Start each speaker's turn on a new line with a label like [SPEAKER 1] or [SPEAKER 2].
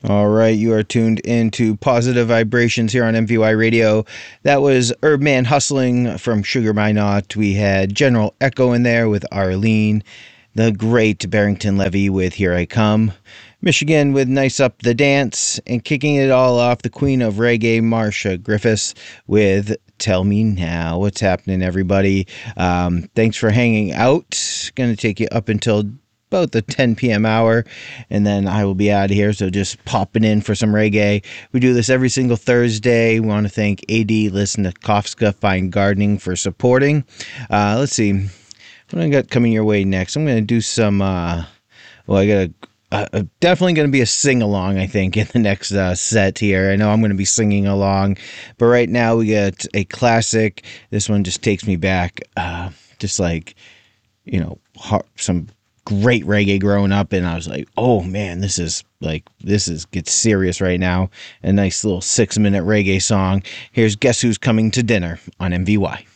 [SPEAKER 1] All right, you are tuned into Positive Vibrations here on MVY Radio. That was Herb Man Hustling from Sugar Minot. We had General Echo in there with Arlene, the great Barrington Levy with Here I Come, Michigan with Nice Up the Dance, and kicking it all off, the Queen of Reggae, Marcia Griffiths with Tell Me Now. What's happening, everybody? Thanks for hanging out. Going to take you up until about the 10 p.m. hour, and then I will be out of here, so just popping in for some reggae. We do this every single Thursday. We want to thank AD Lisnakovska Fine Gardening for supporting. Let's see what I got coming your way next. I'm going to do some definitely going to be a sing-along, I think, in the next set here. I know I'm going to be singing along, but right now we got a classic. This one just takes me back, just like, some great reggae growing up, and I was like, oh man, this gets serious right now. A nice little 6-minute reggae song. Here's Guess Who's Coming to Dinner on MVY.